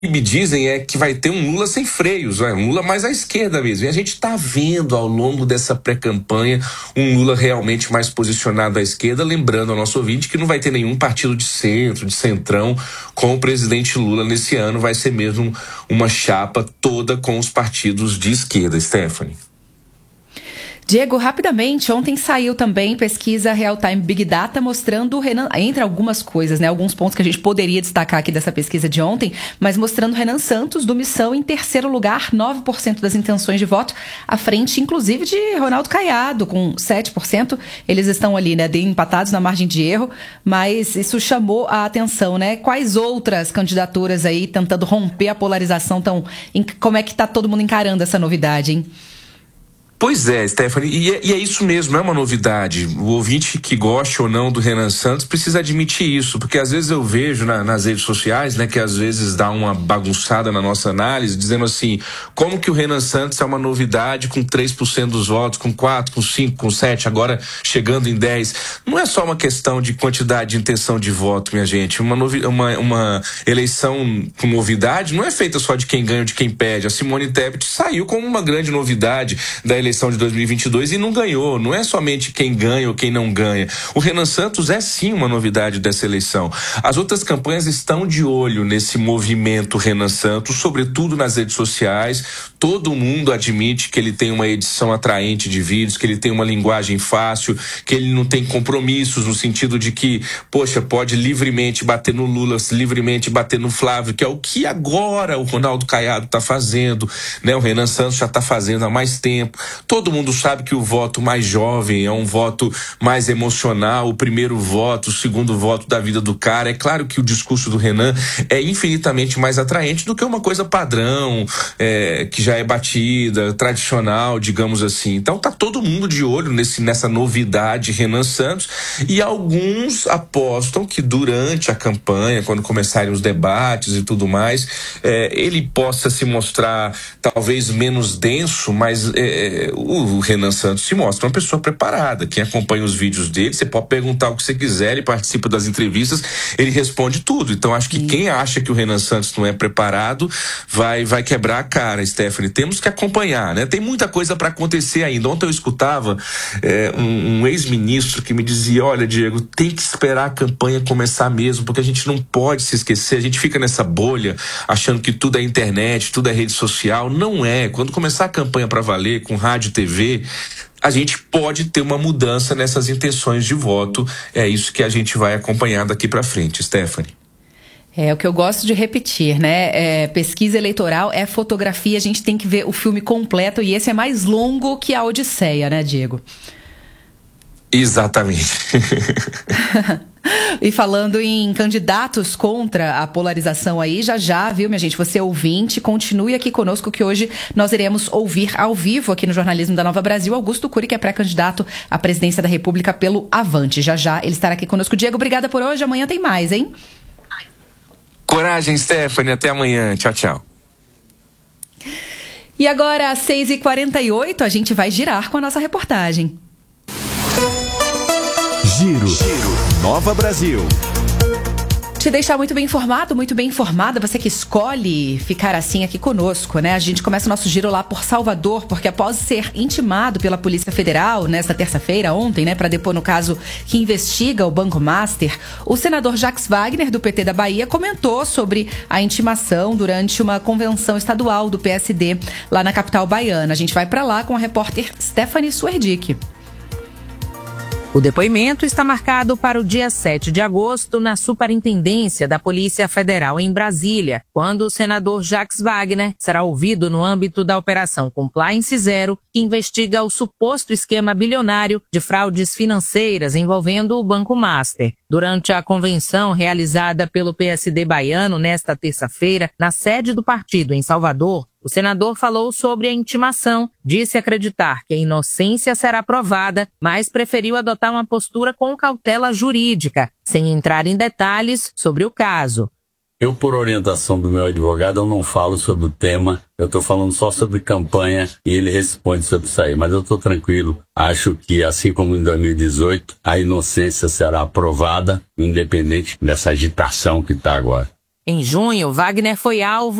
me dizem é que vai ter um Lula sem freios, um Lula mais à esquerda mesmo. E a gente está vendo ao longo dessa pré-campanha um Lula realmente mais posicionado à esquerda, lembrando ao nosso ouvinte que não vai ter nenhum partido de centro, de centrão com o presidente Lula nesse ano, vai ser mesmo uma chapa toda com os partidos de esquerda, Stephanie. Diego, rapidamente, ontem saiu também pesquisa Real Time Big Data mostrando o Renan, entre algumas coisas, né, alguns pontos que a gente poderia destacar aqui dessa pesquisa de ontem, mas mostrando Renan Santos do Missão em terceiro lugar, 9% das intenções de voto, à frente, inclusive, de Ronaldo Caiado, com 7%. Eles estão ali, né, empatados na margem de erro, mas isso chamou a atenção, né? Quais outras candidaturas aí tentando romper a polarização como é que tá todo mundo encarando essa novidade, hein? Pois é, Stephanie, e é isso mesmo, é uma novidade. O ouvinte que goste ou não do Renan Santos precisa admitir isso, porque às vezes eu vejo nas redes sociais, né, que às vezes dá uma bagunçada na nossa análise, dizendo assim, como que o Renan Santos é uma novidade com 3% dos votos, com 4%, com 5%, com 7%, agora chegando em 10%. Não é só uma questão de quantidade de intenção de voto, minha gente. Uma eleição com novidade não é feita só de quem ganha ou de quem perde. A Simone Tebet saiu como uma grande novidade da eleição de 2022 e não ganhou. Não é somente quem ganha ou quem não ganha. O Renan Santos é sim uma novidade dessa eleição. As outras campanhas estão de olho nesse movimento Renan Santos, sobretudo nas redes sociais. Todo mundo admite que ele tem uma edição atraente de vídeos, que ele tem uma linguagem fácil, que ele não tem compromissos no sentido de que, poxa, pode livremente bater no Lula, livremente bater no Flávio, que é o que agora o Ronaldo Caiado está fazendo, né? O Renan Santos já está fazendo há mais tempo. Todo mundo sabe que o voto mais jovem é um voto mais emocional, o primeiro voto, o segundo voto da vida do cara. É claro que o discurso do Renan é infinitamente mais atraente do que uma coisa padrão, que já é batida, tradicional, digamos assim. Então tá todo mundo de olho nessa novidade Renan Santos, e alguns apostam que durante a campanha, quando começarem os debates e tudo mais, ele possa se mostrar talvez menos denso, mas o Renan Santos se mostra uma pessoa preparada. Quem acompanha os vídeos dele, você pode perguntar o que você quiser, ele participa das entrevistas, ele responde tudo. Então acho que quem acha que o Renan Santos não é preparado vai quebrar a cara, Stephanie. Temos que acompanhar, né? Tem muita coisa para acontecer ainda. Ontem eu escutava um ex-ministro que me dizia, olha, Diego, tem que esperar a campanha começar mesmo, porque a gente não pode se esquecer, a gente fica nessa bolha achando que tudo é internet, tudo é rede social. Não é. Quando começar a campanha para valer, com rádio e TV, a gente pode ter uma mudança nessas intenções de voto. É isso que a gente vai acompanhar daqui para frente, Stephanie. É o que eu gosto de repetir, né? Pesquisa eleitoral é fotografia, a gente tem que ver o filme completo, e esse é mais longo que a Odisseia, né, Diego? Exatamente. E falando em candidatos contra a polarização aí, já, viu, minha gente? Você ouvinte, continue aqui conosco, que hoje nós iremos ouvir ao vivo aqui no Jornalismo da Nova Brasil Augusto Cury, que é pré-candidato à presidência da República pelo Avante. Já ele estará aqui conosco. Diego, obrigada por hoje. Amanhã tem mais, hein? Coragem, Stephanie. Até amanhã. Tchau, tchau. E agora, às 6h48, a gente vai girar com a nossa reportagem. Giro. Nova Brasil. Te deixar muito bem informado, muito bem informada, você que escolhe ficar assim aqui conosco, né? A gente começa o nosso giro lá por Salvador, porque após ser intimado pela Polícia Federal nesta terça-feira, ontem, né, para depor no caso que investiga o Banco Master, o senador Jacques Wagner, do PT da Bahia, comentou sobre a intimação durante uma convenção estadual do PSD lá na capital baiana. A gente vai para lá com a repórter Stephanie Suerdick. O depoimento está marcado para o dia 7 de agosto na Superintendência da Polícia Federal em Brasília, quando o senador Jacques Wagner será ouvido no âmbito da Operação Compliance Zero, que investiga o suposto esquema bilionário de fraudes financeiras envolvendo o Banco Master. Durante a convenção realizada pelo PSD baiano nesta terça-feira, na sede do partido em Salvador, o senador falou sobre a intimação, disse acreditar que a inocência será provada, mas preferiu adotar uma postura com cautela jurídica, sem entrar em detalhes sobre o caso. Eu, por orientação do meu advogado, eu não falo sobre o tema, eu estou falando só sobre campanha e ele responde sobre isso aí. Mas eu estou tranquilo, acho que assim como em 2018, a inocência será aprovada, independente dessa agitação que está agora. Em junho, Wagner foi alvo